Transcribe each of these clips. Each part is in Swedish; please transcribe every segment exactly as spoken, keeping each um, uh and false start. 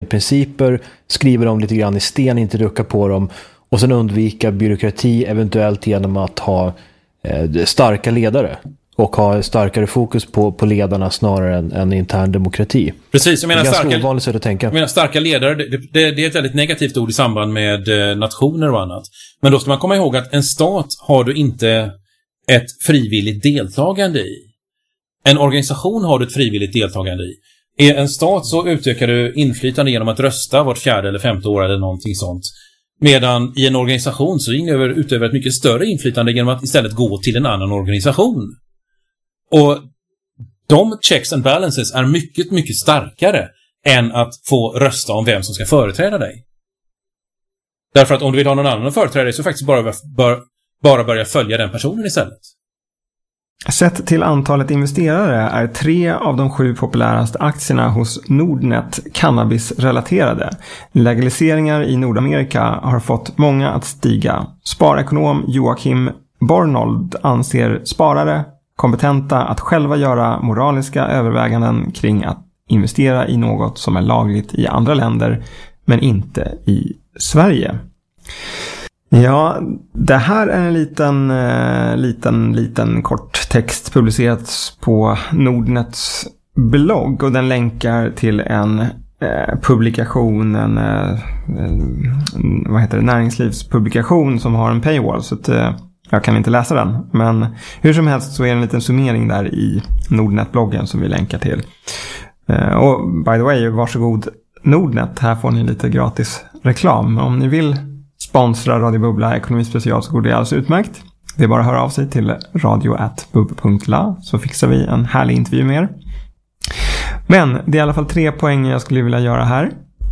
principer, skriva dem lite grann i sten, inte rucka på dem, och sen undvika byråkrati, eventuellt genom att ha eh, starka ledare och ha starkare fokus på, på ledarna snarare än, än intern demokrati. Precis, jag menar, det är starka, ovanligt sätt att tänka. Jag menar starka ledare, det, det, det är ett väldigt negativt ord i samband med eh, nationer och annat. Men då ska man komma ihåg att en stat har du inte ett frivilligt deltagande i. En organisation har du ett frivilligt deltagande i. I en stat så utökar du inflytande genom att rösta vart fjärde eller femte år eller någonting sånt. Medan i en organisation så utöver, utöver ett mycket större inflytande genom att istället gå till en annan organisation. Och de checks and balances är mycket, mycket starkare än att få rösta om vem som ska företräda dig. Därför att om du vill ha någon annan att företräda dig så faktiskt bara, bör, bara börja följa den personen istället. Sett till antalet investerare är tre av de sju populäraste aktierna hos Nordnet cannabisrelaterade. Legaliseringar i Nordamerika har fått många att stiga. Sparekonom Joakim Bornold anser sparare kompetenta att själva göra moraliska överväganden kring att investera i något som är lagligt i andra länder men inte i Sverige. Ja, det här är en liten, eh, liten, liten kort text publicerad på Nordnets blogg, och den länkar till en eh, publikation, en, eh, en vad heter det, näringslivspublikation som har en paywall, så att eh, jag kan inte läsa den. Men hur som helst så är det en liten summering där i Nordnet-bloggen som vi länkar till. Eh, och by the way, varsågod Nordnet, här får ni lite gratis reklam. Om ni vill sponsra Radio Bubbla Ekonomispecial så går det alldeles utmärkt. Det är bara att höra av sig till radio at bubb punkt la så fixar vi en härlig intervju med er. Men det är i alla fall tre poäng jag skulle vilja göra här.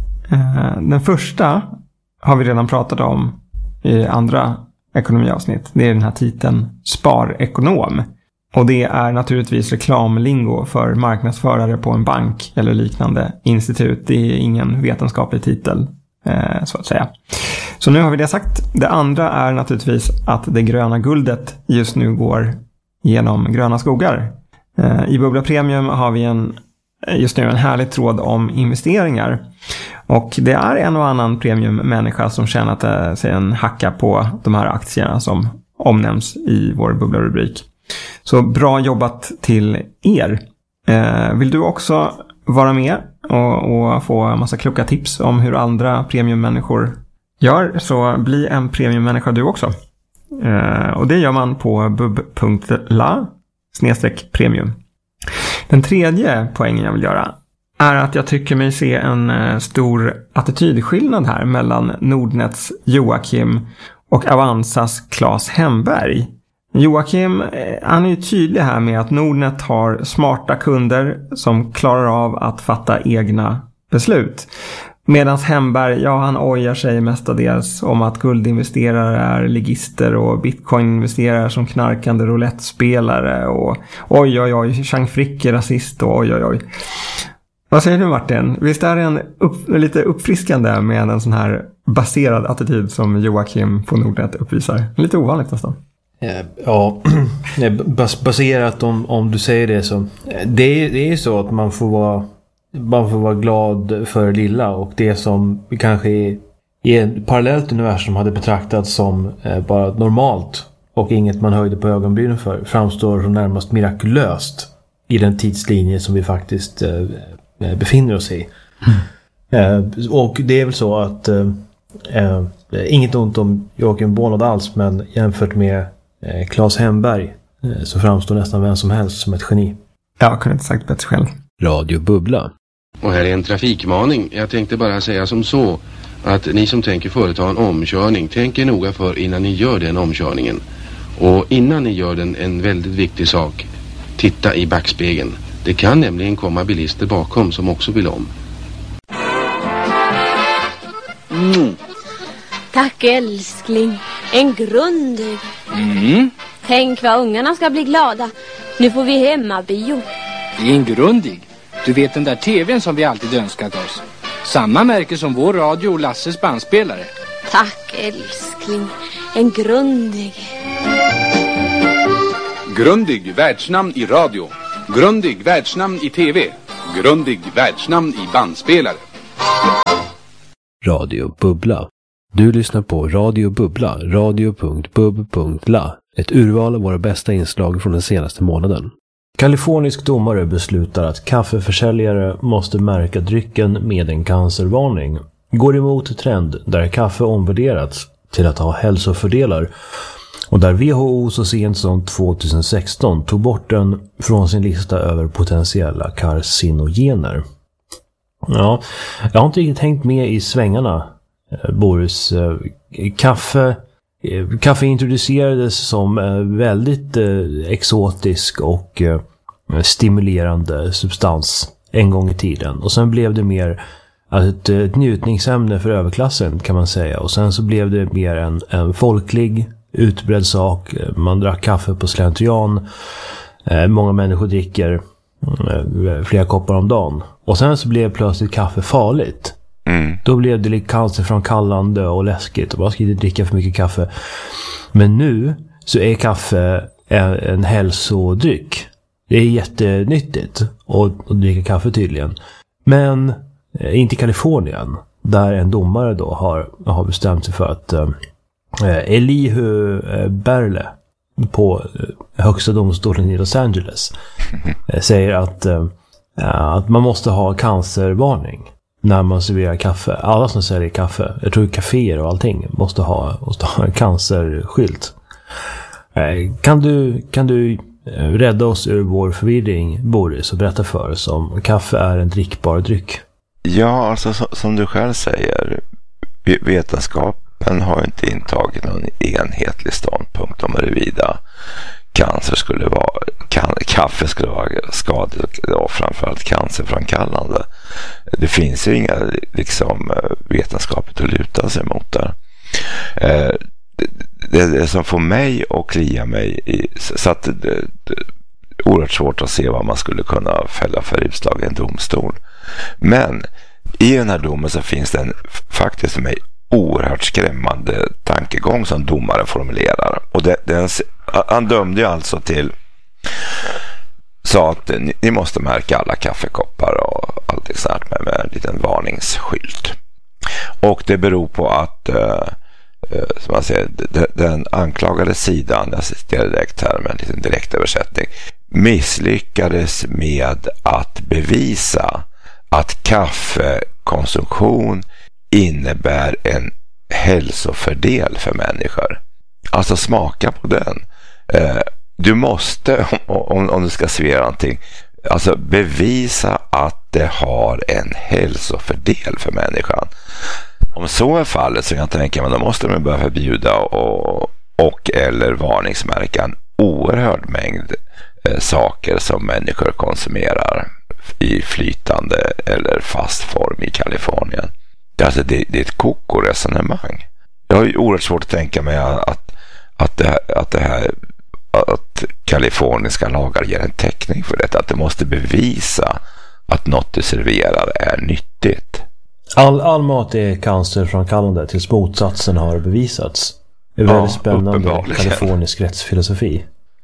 Den första har vi redan pratat om i andra ekonomiavsnitt. Det är den här titeln Sparekonom. Och det är naturligtvis reklamlingo för marknadsförare på en bank eller liknande institut. Det är ingen vetenskaplig titel, så att säga. Så nu har vi det sagt. Det andra är naturligtvis att det gröna guldet just nu går genom gröna skogar. I Bubbla Premium har vi en, just nu en härlig tråd om investeringar. Och det är en och annan premiummänniska som tjänat sig en hacka på de här aktierna som omnämns i vår Bubbla-rubrik. Så bra jobbat till er. Vill du också vara med och, och få en massa kloka tips om hur andra premiummänniskor gör, så bli en premiummänniska du också. Eh, och det gör man på bubb punkt la snedstreck premium. Den tredje poängen jag vill göra är att jag tycker mig se en eh, stor attitydskillnad här mellan Nordnets Joakim och Avanzas Claes Hemberg. Joakim, eh, han är ju tydlig här med att Nordnet har smarta kunder som klarar av att fatta egna beslut. Medan Hemberg, ja, han ojar sig mestadels om att guldinvesterare är ligister och bitcoininvesterare som knarkande roulette-spelare och oj oj oj, Chang Frick är rasist och oj oj oj. Vad säger du, Martin? Visst är det en upp, lite uppfriskande med en sån här baserad attityd som Joakim på Nordnet uppvisar? Lite ovanligt nästan. Ja, baserat om, om du säger det så. Det är, det är så att man får vara Man får vara glad för lilla, och det som kanske i, i ett parallellt universum hade betraktats som eh, bara normalt och inget man höjde på ögonbrynen för, framstår som närmast mirakulöst i den tidslinje som vi faktiskt eh, befinner oss i. Mm. Eh, och det är väl så att eh, eh, inget ont om Joakim Bornold alls, men jämfört med eh, Claes Hemberg eh, så framstår nästan vem som helst som ett geni. Jag kunde inte sagt bättre själv. Radio Bubbla. Och här är en trafikmaning. Jag tänkte bara säga som så att ni som tänker företa en omkörning, tänk er noga för innan ni gör den omkörningen. Och innan ni gör den, en väldigt viktig sak, titta i backspegeln. Det kan nämligen komma bilister bakom som också vill om. Mm. Tack älskling, en grundig. Mm. Tänk vad ungarna ska bli glada. Nu får vi hemmabio. Det är en grundig. Du vet den där tvn som vi alltid önskat oss. Samma märke som vår radio och Lasses bandspelare. Tack älskling, en Grundig. Grundig, världsnamn i radio. Grundig, världsnamn i tv. Grundig, världsnamn i bandspelare. Radio Bubbla. Du lyssnar på Radio Bubbla, radio punkt bub punkt la. Ett urval av våra bästa inslag från den senaste månaden. Kalifornisk domare beslutar att kaffeförsäljare måste märka drycken med en cancervarning. Går emot trend där kaffe omvärderats till att ha hälsofördelar och där W H O så sent som tjugohundrasexton tog bort den från sin lista över potentiella carcinogener. Ja, jag har inte riktigt tänkt med i svängarna, Boris. Kaffe, kaffe introducerades som väldigt exotisk och stimulerande substans en gång i tiden. Och sen blev det mer ett, ett njutningsämne för överklassen, kan man säga. Och sen så blev det mer en, en folklig, utbredd sak. Man drack kaffe på slentrian. Många människor dricker flera koppar om dagen. Och sen så blev plötsligt kaffe farligt. Mm. Då blev det lite cancerframkallande och läskigt och man ska inte dricka för mycket kaffe. Men nu så är kaffe en, en hälsodryck. Det är jättenyttigt att, att dricka kaffe tydligen. Men eh, inte i Kalifornien, där en domare då har, har bestämt sig för att eh, Elihu Berle på eh, högsta domstolen i Los Angeles eh, säger att, eh, att man måste ha cancervarning när man serverar kaffe. Alla som säljer kaffe, jag tror kaféer och allting, måste ha, måste ha en cancerskylt. Eh, kan du, kan du rädda oss ur vår förvirring, Boris, och berätta för oss om kaffe är en drickbar dryck? Ja, alltså som du själv säger, vetenskapen har inte intagit någon enhetlig ståndpunkt om huruvida cancer skulle vara, kan, kaffe skulle vara skadligt och framförallt cancerframkallande. Det finns ju inga liksom, vetenskapet att luta sig mot där. Eh, det, det som får mig att klia mig i, så att det, det, det är oerhört svårt att se vad man skulle kunna fälla för utslag i en domstol. Men i den här domen så finns det en faktiskt för mig oerhört skrämmande tankegång som domaren formulerar. Och det, den, han dömde ju alltså till, sa att ni, ni måste märka alla kaffekoppar och allt sånt med, med en liten varningsskylt. Och det beror på att uh, som man säger, den anklagade sidan, jag citerar direkt här med en liten direktöversättning, misslyckades med att bevisa att kaffekonsumtion innebär en hälsofördel för människor. Alltså smaka på den. Du måste, om, om du ska servera någonting, alltså bevisa att det har en hälsofördel för människan. Om så är fallet så kan jag tänka mig, då måste man börja förbjuda och, och eller varningsmärka en oerhörd mängd eh, saker som människor konsumerar i flytande eller fast form i Kalifornien. Alltså det, det är ett koko-resonemang. Jag har ju oerhört svårt att tänka mig att, att, det, här, att det här att kaliforniska lagar ger en täckning för detta, att det måste bevisa att något du serverar är nyttigt. All, all mat är cancerframkallande tills motsatsen har bevisats. Det är väldigt ja, spännande kalifornisk rättsfilosofi.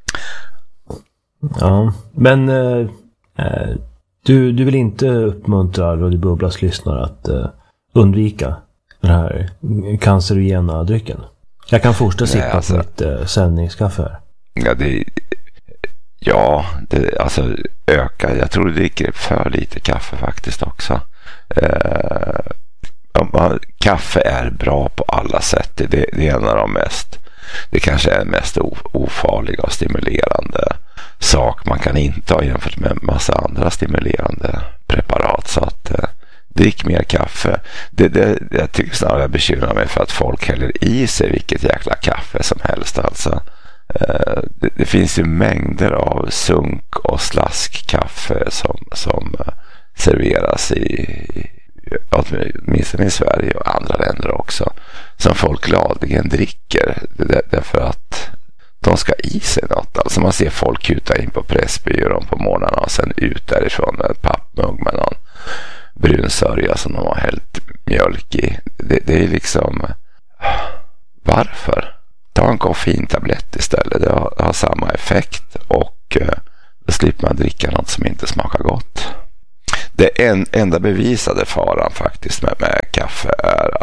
Ja, men eh, du, du vill inte uppmuntra Radio Bubblas lyssnare att eh, undvika den här cancerogena drycken? Jag kan fortsätta sippa alltså, på mitt eh, sändningskaffe här. Ja, det, ja det, alltså öka. Jag tror det dricker för lite kaffe faktiskt också. Eh, kaffe är bra på alla sätt. Det, det är en av de mest, det kanske är mest ofarliga och stimulerande sak man kan inta jämfört med en massa andra stimulerande preparat. Så att eh, drick mer kaffe. Det, det, jag tycker snarare jag bekymrar mig för att folk häller i sig vilket jäkla kaffe som helst. Alltså, eh, det, det finns ju mängder av sunk och slaskkaffe som, som eh, serveras i, åtminstone i Sverige och andra länder också, som folk gladligen dricker därför att de ska i sig något. Alltså man ser folk kuta in på Pressbyrån på morgnarna och sen ut därifrån med en pappmugg med någon brun sörja som de har hällt mjölk i. Det, det är liksom, varför? Ta en koffeintablett istället. Det har, har samma effekt och eh, då slipper man dricka något som inte smakar gott. Det en, enda bevisade faran faktiskt med, med kaffe är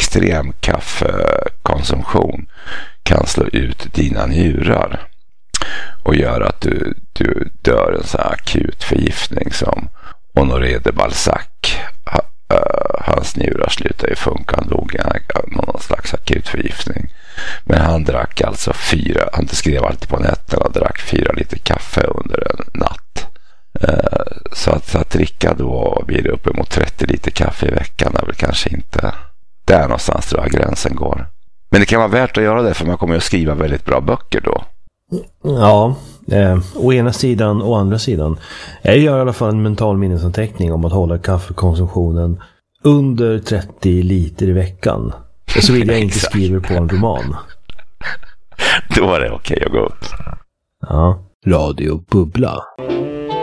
extrem kaffekonsumtion kan slå ut dina njurar och göra att du, du dör en sån här akut förgiftning som Honoré de Balzac. Ha, uh, hans njurar slutar ju funka, han dog i någon slags akut förgiftning. Men han drack alltså fyra, han skrev alltid på nätterna och drack fyra liter kaffe under en natt. Uh, så, att, så att dricka då blir det uppemot trettio liter kaffe i veckan är väl kanske inte där någonstans tror jag gränsen går. Men det kan vara värt att göra det för man kommer att skriva väldigt bra böcker då. Ja, eh, å ena sidan och å andra sidan. Jag gör i alla fall en mental minnesanteckning om att hålla kaffekonsumtionen under trettio liter i veckan. Och så vill jag inte skriva på en roman. Då var det okej att gå upp. Ja. Radio Bubbla.